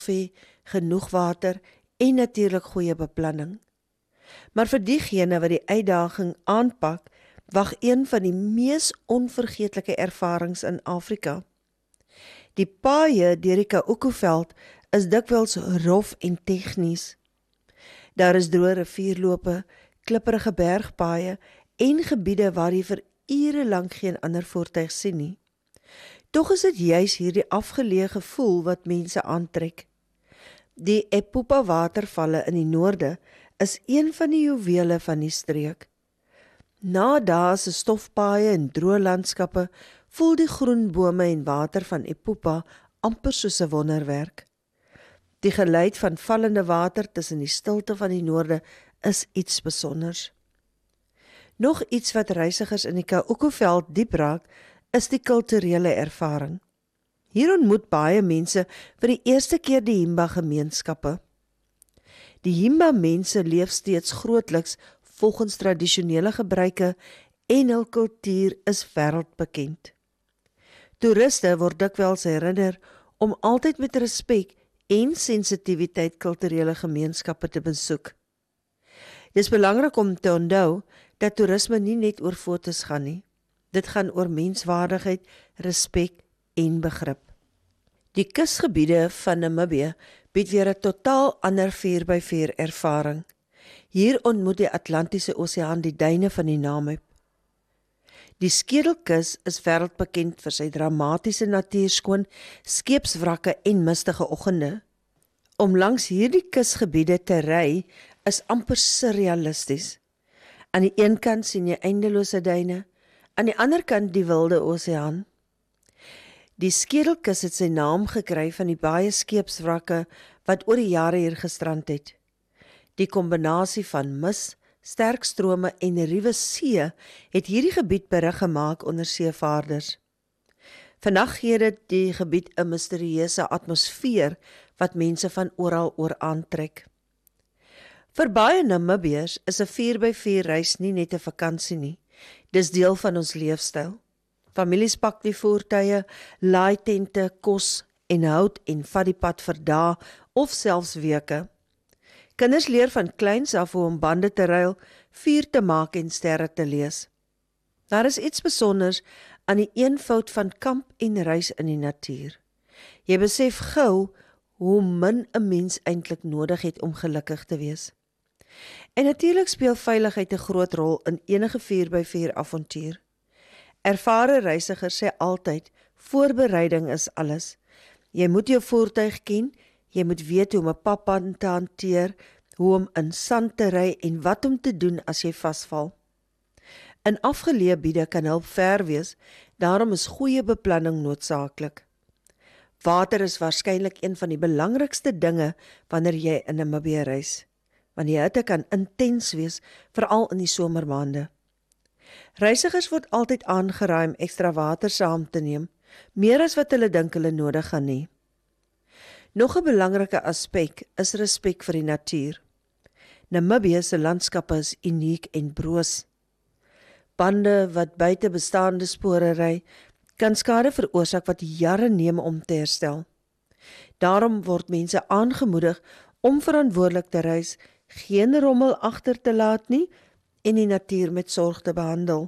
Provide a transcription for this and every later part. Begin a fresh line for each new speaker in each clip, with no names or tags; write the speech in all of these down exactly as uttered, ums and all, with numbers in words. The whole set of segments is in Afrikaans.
koffie, genoeg water en natuurlik goeie beplanning. Maar vir diegene wat die uitdaging aanpak, wag een van die mees onvergeetlike ervarings in Afrika. Die paaie deur die Kaukuveld is dikwels rof en tegnies. Daar is droë rivierlope, klipperige bergpaaie en gebiede waar jy vir ure lank geen ander voertuig sien nie. Tog is dit juis hierdie afgeleë gevoel wat mense aantrek. Die Epupa watervalle in die noorde is een van die juwele van die streek. Na dae se stofpaaie en droë landskappe voel die groen bome en water van Epupa amper soos 'n wonderwerk. Die geluid van vallende water tussen die stilte van die noorde is iets besonders. Nog iets wat reisigers in die Kaukuveld diep raak, is die kulturele ervaring. Hier ontmoet baie mense vir die eerste keer die Himba gemeenskappe. Die Himba mense leef steeds grootliks volgens tradisionele gebruike en hul kultuur is wêreldbekend. Toeriste word dikwels herinner om altyd met respek en sensitiwiteit kulturele gemeenskappe te besoek. Dis belangrik om te onthou dat toerisme nie net oor fotos gaan nie. Dit gaan oor menswaardigheid, respek en begrip. Die kusgebiede van Namibië bied weer 'n totaal ander vier by vier ervaring. Hier ontmoet die Atlantiese Oseaan die duine van die Namib. Die Skedelkus is wêreldbekend vir sy dramatiese natuurskoon, skeepswrakke en mistige oggende. Om langs hierdie kusgebiede te ry is amper surrealisties. Aan die een kant sien jy eindelose duine, aan die ander kant die wilde oseaan. Die Skedelkus het sy naam gekry van die baie skeepswrakke wat oor die jare hier gestrand het. Die kombinasie van mis, sterk strome en ruwe see het hierdie gebied berig gemaak onder seevaarders. Vandag gee dit die gebied 'n misterieuse atmosfeer wat mense van oral oor aantrek. Vir baie Namibiërs is 'n vier by vier reis nie net 'n vakansie nie. Dis deel van ons leefstyl. Families pak die voertuie, laai tente, kos en hout en vat die pad vir dae of selfs weke. Kinders leer van kleins af hoe om bande te ruil, vuur te maak en sterre te lees. Daar is iets besonders aan die eenvoud van kamp en reis in die natuur. Jy besef gou hoe min 'n mens eintlik nodig het om gelukkig te wees. En natuurlik speel veiligheid 'n groot rol in enige vier by vier avontuur. Ervare reisigers sê altyd, voorbereiding is alles. Jy moet jou voertuig ken, jy moet weet hoe om 'n papband te hanteer, hoe om in sand te ry en wat om te doen as jy vasval. In afgeleë gebiede kan hulp ver wees, daarom is goeie beplanning noodsaaklik. Water is waarskynlik een van die belangrikste dinge wanneer jy in Namibië reis, want die hitte kan intens wees, veral in die somermaande. Reisigers word altyd aangeraai om ekstra water saam te neem, meer as wat hulle dink hulle nodig gaan hê. Nog 'n belangrike aspek is respek vir die natuur. Namibië se landskappe is uniek en broos. Bande wat buite bestaande spore ry, kan skade veroorsaak wat jare neem om te herstel. Daarom word mense aangemoedig om verantwoordelik te reis, geen rommel agter te laat nie en die natuur met sorg te behandel.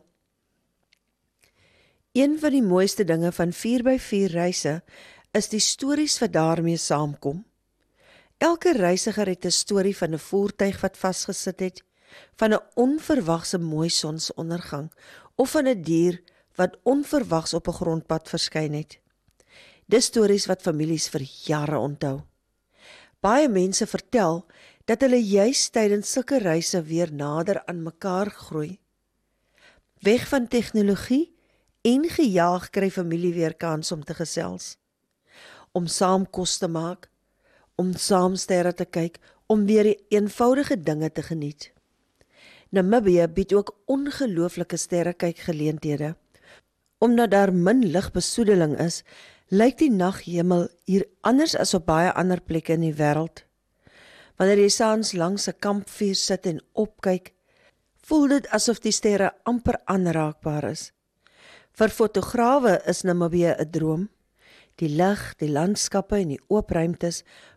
Een van die mooiste dinge van vier by vier reise is die stories wat daarmee saamkom. Elke reisiger het 'n storie van 'n voertuig wat vasgesit het, van 'n onverwagse mooi sonsondergang of van 'n dier wat onverwags op 'n grondpad verskyn het. Dis stories wat families vir jare onthou. Baie mense vertel dat hulle juis tydens sulke reise weer nader aan mekaar groei. Weg van tegnologie en gejaag kry familie weer kans om te gesels, om saam kos te maak, om saam sterre te kyk, om weer die eenvoudige dinge te geniet. Namibië bied ook ongelooflike sterrekykgeleenthede. Omdat daar min ligbesoedeling is, lyk die naghemel hier anders as op baie ander plekke in die wêreld. Wanneer jy saans langs 'n kampvuur sit en opkyk, voel dit asof die sterre amper aanraakbaar is. Vir fotograwe is Namibië 'n droom. Die lig, die landskappe en die oop ruimtes